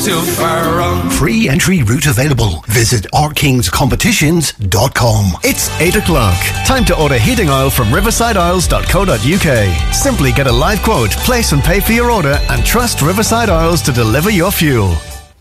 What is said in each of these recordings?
too far wrong. Free entry route available. Visit ourkingscompetitions.com. It's 8 o'clock. Time to order heating oil from riversideoils.co.uk. Simply get a live quote, place and pay for your order, and trust Riverside Oils to deliver your fuel.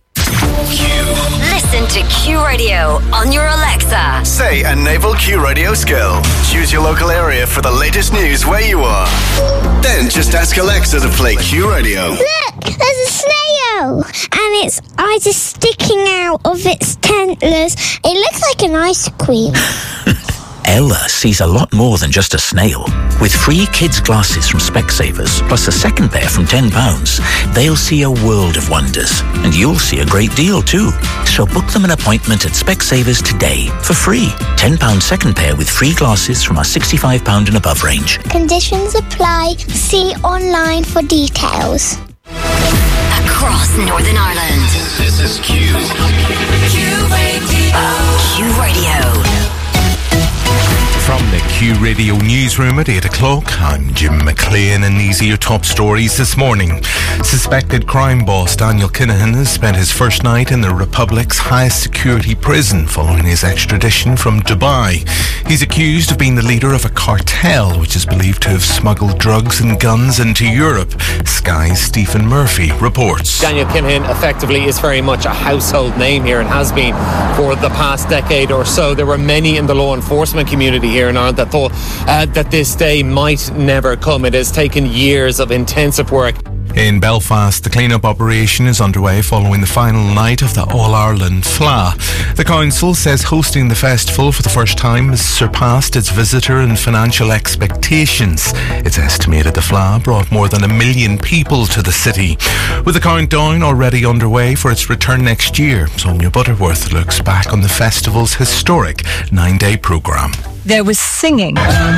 Listen to Q Radio on your Alexa. Say Enable Q Radio skill. Choose your local area for the latest news where you are. Then just ask Alexa to play Q Radio. Look, there's a snail, and its eyes are sticking out of its antlers. It looks like an ice cream. Ella sees a lot more than just a snail. With free kids' glasses from Specsavers, plus a second pair from £10, they'll see a world of wonders. And you'll see a great deal too. So book them an appointment at Specsavers today for free. £10 second pair with free glasses from our £65 and above range. Conditions apply. See online for details. Across Northern Ireland. This is Q. Q Radio. Q Radio. From the Q Radio newsroom at 8 o'clock, I'm Jim McLean, and these are your top stories this morning. Suspected crime boss Daniel Kinahan has spent his first night in the Republic's highest security prison following his extradition from Dubai. He's accused of being the leader of a cartel which is believed to have smuggled drugs and guns into Europe. Sky's Stephen Murphy reports. Daniel Kinahan effectively is very much a household name here and has been for the past decade or so. There were many in the law enforcement community here in Ireland that thought that this day might never come. It has taken years of intensive work. In Belfast, the clean-up operation is underway following the final night of the All-Ireland Fleadh. The council says hosting the festival for the first time has surpassed its visitor and financial expectations. It's estimated the Fleadh brought more than 1 million people to the city. With the countdown already underway for its return next year, Sonia Butterworth looks back on the festival's historic 9-day programme. There was singing.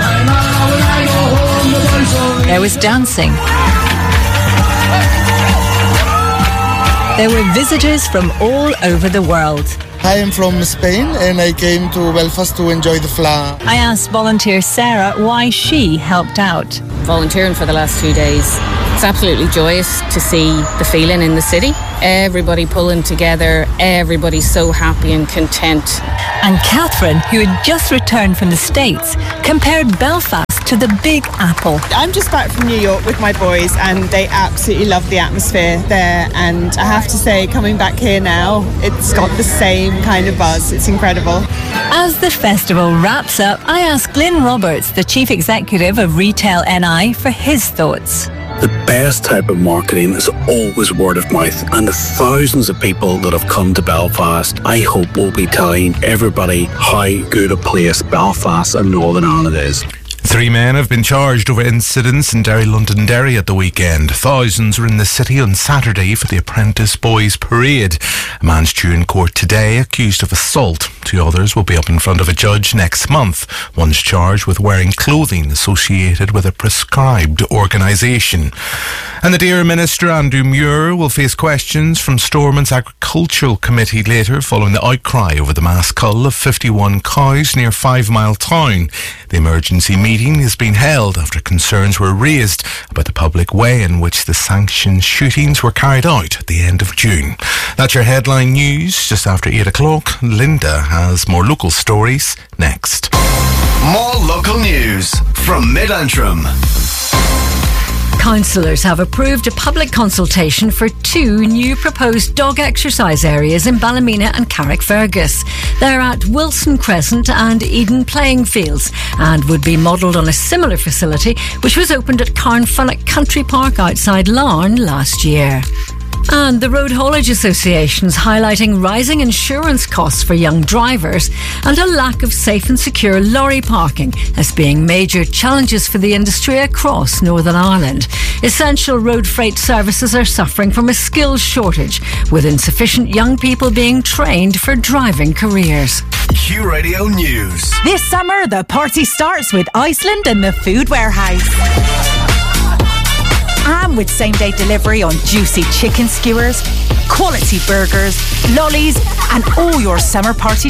There was dancing. There were visitors from all over the world. I am from Spain and I came to Belfast to enjoy the Fleadh. I asked volunteer Sarah why she helped out. Volunteering for the last 2 days. It's absolutely joyous to see the feeling in the city. Everybody pulling together, everybody so happy and content. And Catherine, who had just returned from the States, compared Belfast to the Big Apple. I'm just back from New York with my boys and they absolutely love the atmosphere there, and I have to say, coming back here now, it's got the same kind of buzz. It's incredible. As the festival wraps up, I asked Glyn Roberts, the Chief Executive of Retail NI, for his thoughts. The best type of marketing is always word of mouth, and the thousands of people that have come to Belfast, I hope will be telling everybody how good a place Belfast and Northern Ireland is. 3 men have been charged over incidents in Derry Londonderry at the weekend. Thousands were in the city on Saturday for the Apprentice Boys Parade. A man's due in court today accused of assault. 2 others will be up in front of a judge next month. One's charged with wearing clothing associated with a prescribed organisation. And the Deer Minister Andrew Muir will face questions from Stormont's Agricultural Committee later following the outcry over the mass cull of 51 cows near 5 Mile Town. The emergency meeting has been held after concerns were raised about the public way in which the sanctioned shootings were carried out at the end of June. That's your headline news. Just after 8 o'clock, Linda has more local stories next. More local news from Mid-Antrim. Councillors have approved a public consultation for 2 new proposed dog exercise areas in Ballymena and Carrickfergus. They're at Wilson Crescent and Eden Playing Fields and would be modelled on a similar facility which was opened at Carnfunnock Country Park outside Larne last year. And the Road Haulage Association's highlighting rising insurance costs for young drivers and a lack of safe and secure lorry parking as being major challenges for the industry across Northern Ireland. Essential road freight services are suffering from a skills shortage, with insufficient young people being trained for driving careers. Q Radio News. This summer, the party starts with Iceland and the Food Warehouse. And with same-day delivery on juicy chicken skewers, quality burgers, lollies and all your summer party